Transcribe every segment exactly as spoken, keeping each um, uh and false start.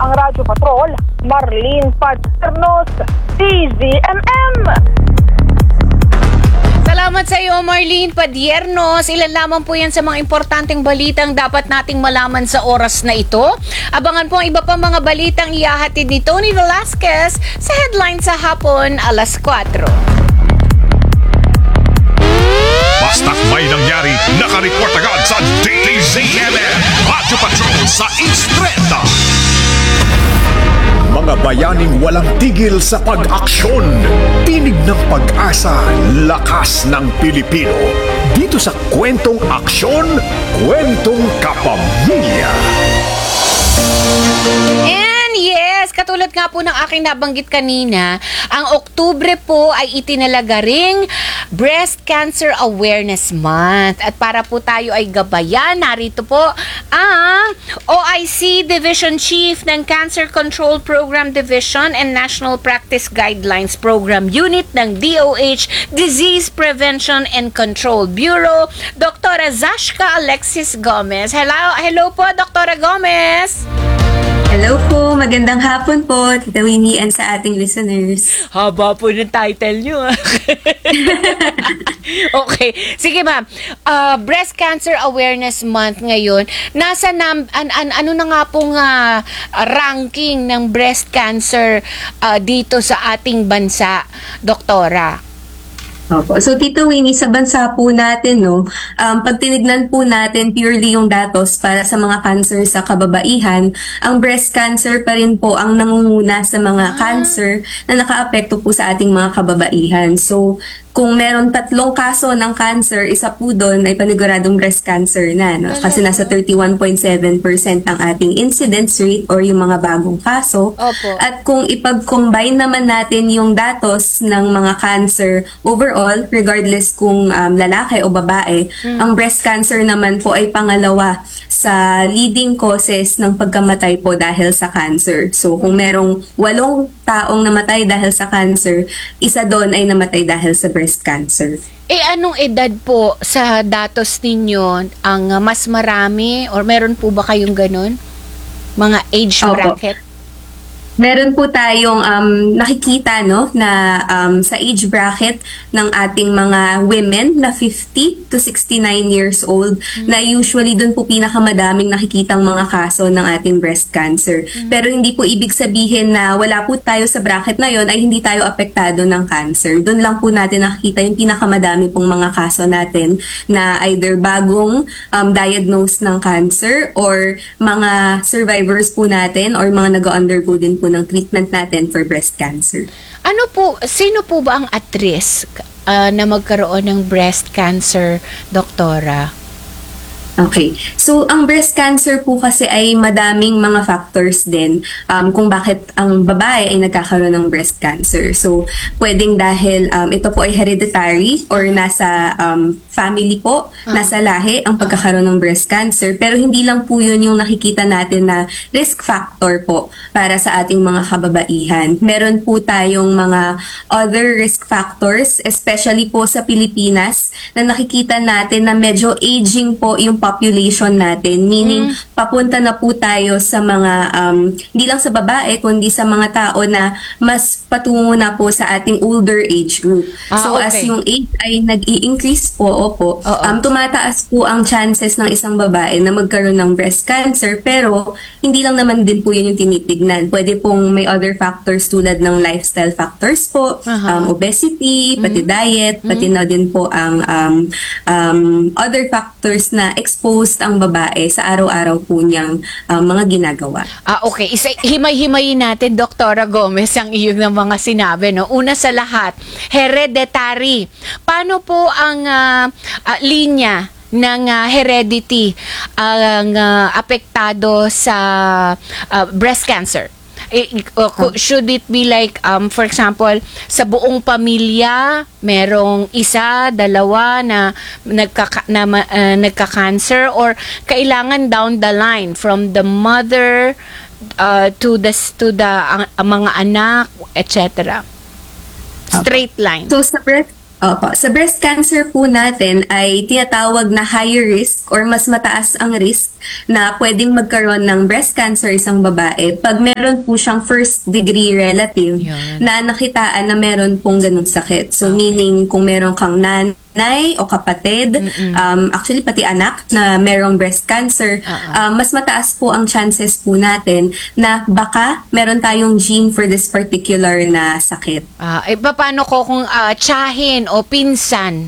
ang Radyo Patrol, Marlene Paternos, D Z M M. Salamat sa iyo, Marlene Padiernos. Ilan lamang po yan sa mga importanteng balitang dapat nating malaman sa oras na ito. Abangan po ang iba pang mga balitang ihahatid ni Tony Velasquez sa headline sa hapon, alas kwatro. Basta't may nangyari, nakareport agad sa D Z M M Radyo Patrol sa Instreta. Mga bayaning walang tigil sa pag-aksyon. Tinig ng pag-asa, lakas ng Pilipino. Dito sa Kwentong Aksyon, Kwentong Kapamilya. And yes, katulad nga po ng aking nabanggit kanina, ang Oktubre po ay itinalaga ring Breast Cancer Awareness Month. At para po tayo ay gabayan, narito po ang O I C Division Chief ng Cancer Control Program Division and National Practice Guidelines Program Unit ng D O H Disease Prevention and Control Bureau, Doctor Zashka Alexis Gomez. Hello, hello po, Doctor Gomez. Hello po, magandang hapon po, Tita Winnie, and sa ating listeners. Haba po ng title nyo. Okay, sige ma'am. Uh, Breast Cancer Awareness Month ngayon. Nasa nam, an, an, ano na nga pong uh, ranking ng breast cancer uh, dito sa ating bansa, Doktora? Opo. So, Tito Winnie, sa bansa po natin, no, um, pag tinignan po natin purely yung datos para sa mga cancer sa kababaihan, ang breast cancer pa rin po ang nangunguna sa mga ah. cancer na nakaapekto po sa ating mga kababaihan. So, kung meron tatlong kaso ng cancer, isa po doon ay paniguradong breast cancer na. No? Kasi nasa thirty-one point seven percent ang ating incidence rate or yung mga bagong kaso. Opo. At kung ipag-combine naman natin yung datos ng mga cancer overall, regardless kung um, lalaki o babae, mm. ang breast cancer naman po ay pangalawa sa leading causes ng pagkamatay po dahil sa cancer. So kung merong walong taong namatay dahil sa cancer, isa doon ay namatay dahil sa breast cancer. Eh, anong edad po sa datos ninyo ang uh, mas marami or meron po ba kayong ganun? Mga age Opo. bracket? Meron po tayong um, nakikita no, na um, sa age bracket ng ating mga women na fifty to sixty-nine years old mm-hmm. na usually dun po pinakamadaming nakikitang mga kaso ng ating breast cancer. Mm-hmm. Pero hindi po ibig sabihin na wala po tayo sa bracket na yon ay hindi tayo apektado ng cancer. Dun lang po natin nakikita yung pinakamadami pong mga kaso natin na either bagong um, diagnose ng cancer or mga survivors po natin or mga nag-undergo din po ng treatment natin for breast cancer. Ano po, sino po ba ang at risk uh, na magkaroon ng breast cancer, Doktora? Okay. So, ang breast cancer po kasi ay madaming mga factors din um, kung bakit ang babae ay nagkakaroon ng breast cancer. So, pwedeng dahil um, ito po ay hereditary or nasa um, family po, uh-huh. nasa lahi ang pagkakaroon ng breast cancer. Pero hindi lang po yun yung nakikita natin na risk factor po para sa ating mga kababaihan. Meron po tayong mga other risk factors, especially po sa Pilipinas, na nakikita natin na medyo aging po yung population natin, meaning mm. papunta na po tayo sa mga, um, hindi lang sa babae, kundi sa mga tao na mas patungo na po sa ating older age group. Ah, so okay. as yung age ay nag-i-increase po, opo, um, tumataas po ang chances ng isang babae na magkaroon ng breast cancer, pero hindi lang naman din po yun yung tinitignan. Pwede pong may other factors tulad ng lifestyle factors po, uh-huh. um, obesity, pati mm. diet, pati mm. na din po ang um, um, other factors na exposed ang babae sa araw-araw po niyang uh, mga ginagawa. Ah, okay. Isa, himay-himayin natin, Doktora Gomez, ang iyong ng mga sinabi. No? Una sa lahat, hereditary. Paano po ang uh, uh, linya ng uh, heredity ang uh, apektado sa uh, breast cancer? Should it be like, um, for example, sa buong pamilya, merong isa, dalawa na, nagkaka, na uh, nagka-cancer, or kailangan down the line from the mother uh, to the, to the uh, mga anak, et cetera? Straight line. So sa breast Opo. Sa breast cancer po natin ay tinatawag na higher risk or mas mataas ang risk na pwedeng magkaroon ng breast cancer isang babae pag meron po siyang first degree relative Yan. na nakitaan na meron pong ganung sakit. So meaning kung meron kang nanay o kapatid, um, actually pati anak na merong breast cancer, um, mas mataas po ang chances po natin na baka meron tayong gene for this particular na sakit. Ah, eh, paano ko kung ah, tiyahin o pinsan?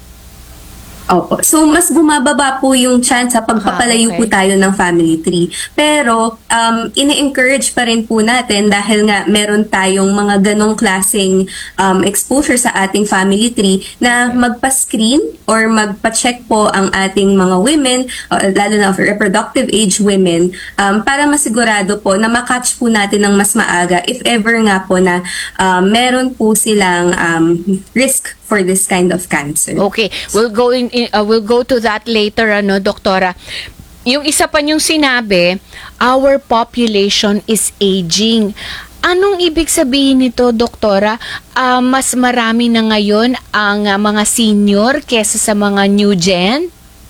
Opo. So, mas bumababa po yung chance sa pagpapalayo Ah, okay. po tayo ng family tree. Pero, um, ini-encourage pa rin po natin dahil nga meron tayong mga ganong klaseng um, exposure sa ating family tree na magpa-screen or magpa-check po ang ating mga women, uh, lalo na for reproductive age women, um, para masigurado po na makatch po natin ng mas maaga if ever nga po na um, meron po silang um, risk for this kind of cancer. Okay, we'll go in, in- uh, we'll go to that later, ano, doktora. Yung isa pa yung sinabi, our population is aging. Anong ibig sabihin nito, doktora? Ah, mas marami na ngayon ang ah, mga senior kesa sa mga new gen?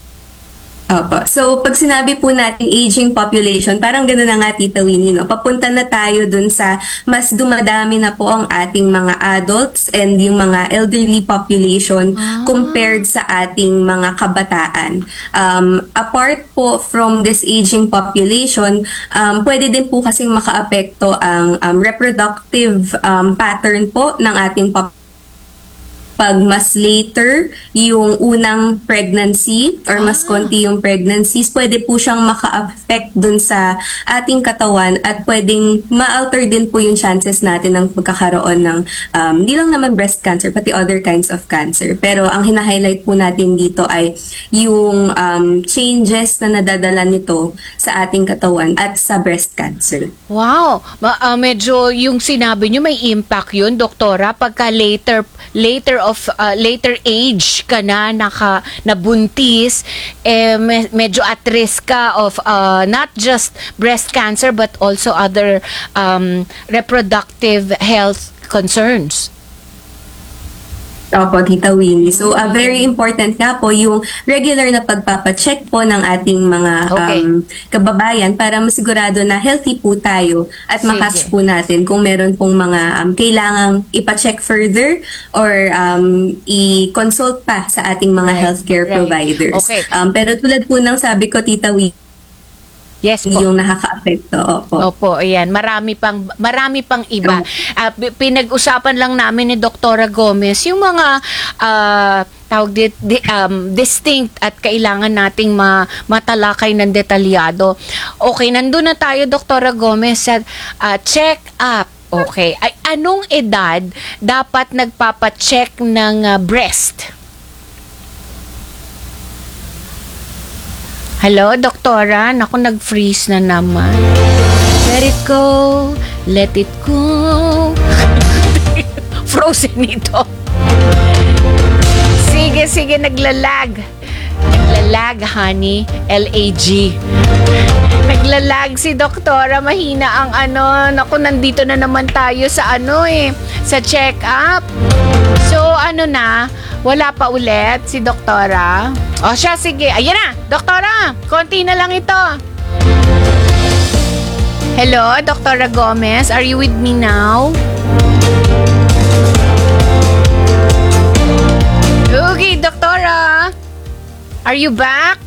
Opo. So, pag sinabi po natin aging population, parang gano'n na nga, Tita Winnie, no? Papunta na tayo dun sa mas dumadami na po ang ating mga adults and yung mga elderly population compared sa ating mga kabataan. Um, apart po from this aging population, um, pwede din po kasing makaapekto ang um, reproductive um, pattern po ng ating population. Pag mas later yung unang pregnancy or mas konti yung pregnancies, pwede po siyang maka-affect dun sa ating katawan at pwedeng ma-alter din po yung chances natin ng pagkakaroon ng um, hindi lang naman breast cancer, pati other kinds of cancer. Pero ang hina-highlight po natin dito ay yung um, changes na nadadala nito sa ating katawan at sa breast cancer. Wow, Ma- ah, medyo yung sinabi nyo may impact yun, doktora, pagka later later of uh, later age ka na naka nabuntis, eh me- medyo at risk ka of uh, not just breast cancer but also other um, reproductive health concerns. Opo, Tita Winnie. So, uh, very important nga po yung regular na pagpapacheck po ng ating mga Okay. um, kababayan para masigurado na healthy po tayo at Sige. makatch po natin kung meron pong mga um, kailangang ipacheck further or um, i-consult pa sa ating mga Right, healthcare right. providers. Okay. Um, pero tulad po ng sabi ko, Tita Winnie, Yes po. yung nakaka-apekto. Opo. Opo, ayan, marami pang marami pang iba. Ah, pi- pinag-usapan lang namin ni Doktora Gomez yung mga ah, tawag dit, di, um, distinct at kailangan nating ma, matalakay ng detalyado. Okay, nandun na tayo, Doktora Gomez, sa ah, check up. Okay, ay anong edad dapat nagpapa-check ng ah, breast? Hello, doktora. Naku, nag-freeze na naman. Let it go. Let it go. Frozen ito. Sige, sige, naglalag. Naglalag, honey. L A G. Naglalag si doktora. Mahina ang ano. Naku, nandito na naman tayo sa ano eh. Sa check-up. So, ano na? Wala pa ulit si doktora. O siya, sige. Ayan na, doktora. Konti na lang ito. Hello, Doktora Gomez. Are you with me now? Okay, doktora. Are you back?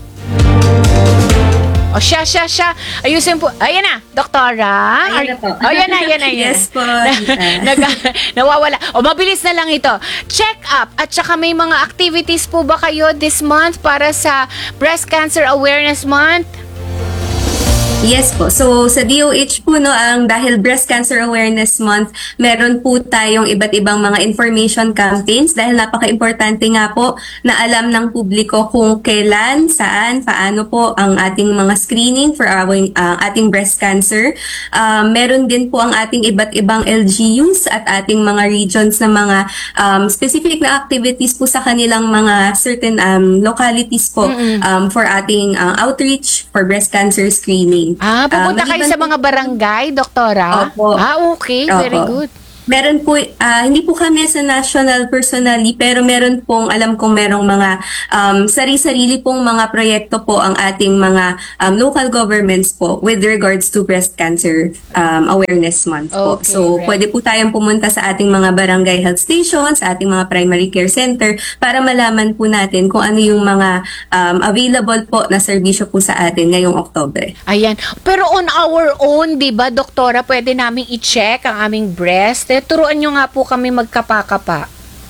O siya, siya, siya. Ayusin po. Ayan na, doktora. Ayan na po. O, yan na, yan na. Yan. Yes po, tita. Nag, nawawala. O, mabilis na lang ito. Check up. At saka may mga activities po ba kayo this month para sa Breast Cancer Awareness Month? Yes po. So, sa D O H po, no, ang dahil Breast Cancer Awareness Month, meron po tayong iba't ibang mga information campaigns dahil napaka-importante nga po na alam ng publiko kung kailan, saan, paano po ang ating mga screening for our, uh, ating breast cancer. Uh, meron din po ang ating iba't ibang L G Us at ating mga regions na mga um, specific na activities po sa kanilang mga certain um, localities po um, for ating uh, outreach for breast cancer screening. Ah, pupunta Um, kayo maliban sa mga barangay, doktora? Opo. Ah, okay. Very Opo. good. Meron po, ah, hindi po kami sa national personally, pero meron pong, alam kong merong mga um, sari-sarili pong mga proyekto po ang ating mga um, local governments po with regards to breast cancer um, awareness month po. Okay, So, right. pwede po tayong pumunta sa ating mga barangay health stations, sa ating mga primary care center para malaman po natin kung ano yung mga um, available po na serbisyo po sa atin ngayong Oktubre. Ayan. Pero on our own, di ba, doktora, pwede namin i-check ang aming breast. Eh, turuan nyo nga po kami magkapa-kapa.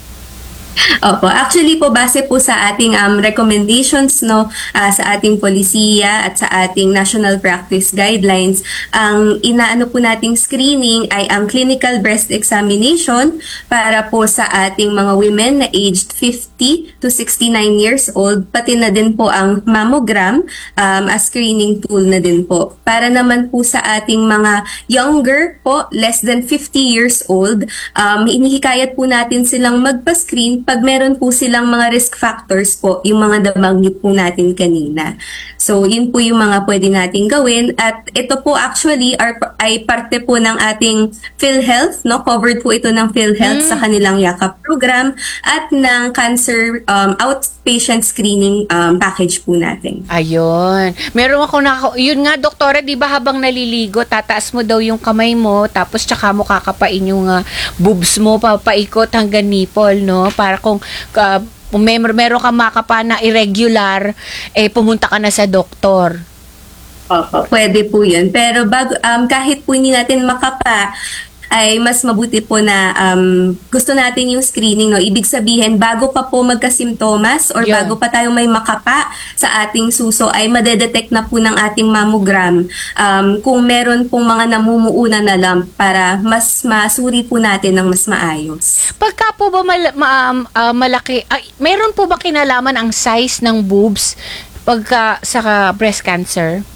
Opo, actually po base po sa ating um, recommendations no ah, sa ating polisiya at sa ating national practice guidelines, ang inaano po nating screening ay ang clinical breast examination para po sa ating mga women na aged fifty to sixty-nine years old, pati na din po ang mammogram um, as screening tool na din po. Para naman po sa ating mga younger po, less than fifty years old, um, inihikayat po natin silang magpa-screen pag meron po silang mga risk factors po, yung mga nabanggit po natin kanina. So, yun po yung mga pwede natin gawin. At ito po actually are, ay parte po ng ating PhilHealth, no? Covered po ito ng PhilHealth Mm. sa kanilang yakap program at ng cancer um, outpatient screening um, package po natin. Ayun. Meron ako na, yun nga, doktora, di ba habang naliligo, tataas mo daw yung kamay mo, tapos tsaka mo kakapain yung uh, boobs mo, papaikot hanggang nipple, no? Para kung uh, kung may, meron ka makapa na irregular, eh pumunta ka na sa doktor. Opo, pwede po yun. Pero bago, um, kahit po hindi natin makapa, ay mas mabuti po na um, gusto natin yung screening. No? Ibig sabihin, bago pa po magkasimptomas or Yeah. bago pa tayo may makapa sa ating suso, ay madedetect na po ng ating mammogram um, kung meron pong mga namumuuna na lump para mas masuri po natin ng mas maayos. Pagka po ba mal- ma- um, ah, malaki, ay, meron po ba kinalaman ang size ng boobs pagka sa breast cancer?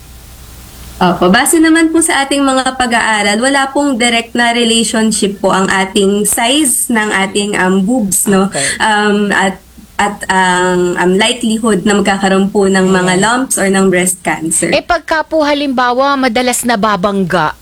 Opo, base naman po sa ating mga pag-aaral, wala pong direct na relationship po ang ating size ng ating um, boobs, no? Okay. Um, at at ang um, likelihood na magkakaroon po ng mga lumps or ng breast cancer. Eh pagka po halimbawa madalas nababangga.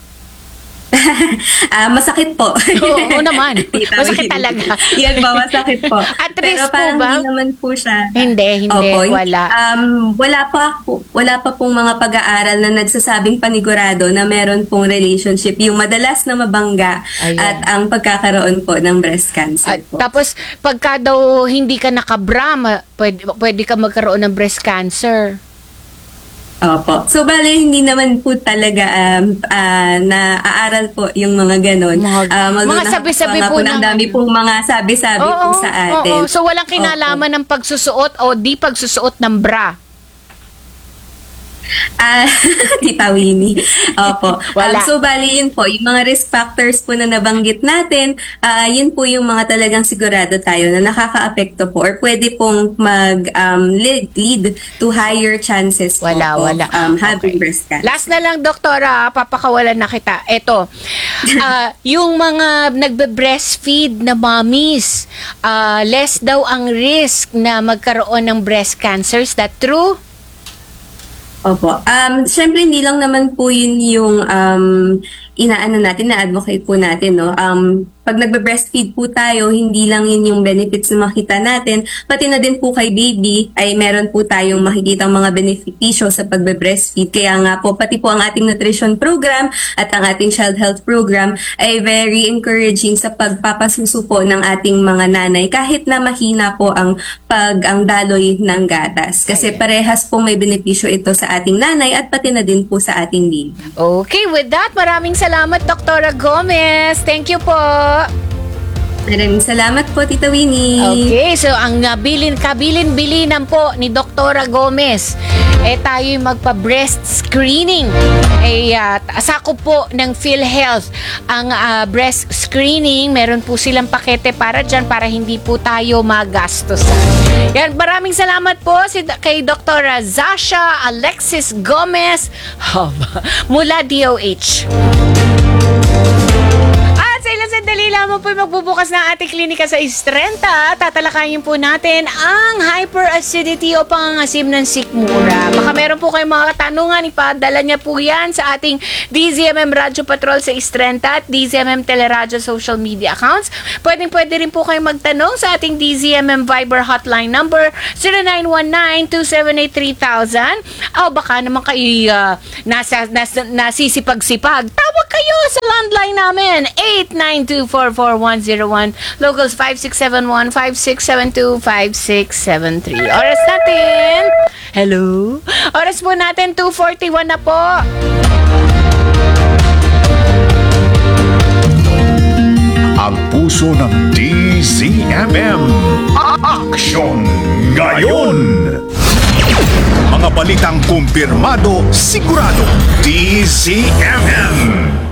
Ah, masakit po. Oo, oo naman. Tita, Masakit hindi. talaga. Yan ba, masakit po. At Pero risk po parang ba? hindi naman po siya. Hindi, hindi, Opo, wala. Um, wala pa po, wala pa pong mga pag-aaral na nagsasabing panigurado na meron pong relationship yung madalas na mabangga Ayan. at ang pagkakaroon po ng breast cancer At po. tapos pagka daw hindi ka nakabra, ma- pwede, pwede ka magkaroon ng breast cancer. Opo. So, bale, hindi naman po talaga um, ah, na-aaral po yung mga ganon. Mga- Ah, mga maguna- sabi-sabi mga po ang ng- dami pong mga sabi-sabi po sa atin. oo. So walang kinalaman ng pagsusuot o di pagsusuot ng bra. Ah, Tita Winnie. Opo. Wala. Um, so, bali yun po, yung mga risk factors po na nabanggit natin, ah yun po yung mga talagang sigurado tayo na nakaka-apekto po or pwede pong mag um, lead, lead to higher chances po Wala, of wala. um, having Okay. breast cancer. Last na lang, doktora, papakawalan na kita. Ito, ah, yung mga nagbe-breastfeed na mommies, ah, less daw ang risk na magkaroon ng breast cancer. Is that true? Opo. Um, Siyempre, hindi lang naman po yun yung um, inaano natin, na-advocate po natin. No? Um, pag nagbe-breastfeed po tayo, hindi lang yun yung benefits na makita natin, pati na din po kay baby ay meron po tayong makikita mga beneficio sa pagbe-breastfeed. Kaya nga po, pati po ang ating nutrition program at ang ating child health program ay very encouraging sa pagpapasuso po ng ating mga nanay kahit na mahina po ang pag ang daloy ng gatas. Kasi Ayan. parehas po may benepisyo ito sa ating nanay at pati na din po sa ating baby. Okay, with that, maraming salamat, Doktora Gomez. Thank you po. Maraming salamat po, Tita Winnie. Okay, so ang nabilin, kabilin-bilinan po ni Doktora Gomez, eh tayo'y magpa-breast screening. Eh, uh, sakop po ng PhilHealth ang ah, breast screening. Meron po silang pakete para dyan para hindi po tayo magastos. Yan, maraming salamat po si, kay Doktora Zasha Alexis Gomez mula D O H. At si sa ilang sandali lamang po magbubukas ng ating klinika sa Istrenta. Tatalakayin po natin ang hyperacidity o pangangasim ng sikmura. Baka meron po kayong mga katanungan, ipadala niya po yan sa ating D Z M M Radio Patrol sa Istrenta at D Z M M Teleradyo social media accounts. Pwedeng pwede rin po kayong magtanong sa ating D Z M M Viber hotline number zero nine one nine two seven eight three thousand. O baka naman kayo uh, nasa, nasa, nasisipag-sipag. Tawag kayo sa landline namin eight nine two four four one zero one, locals five six seven one five six seven two five six seven three. Oras natin, hello, oras po natin two forty-one na po. Ang puso ng D Z M M. Aksyon ngayon! Mga balitang kumpirmado, sigurado. D Z M M.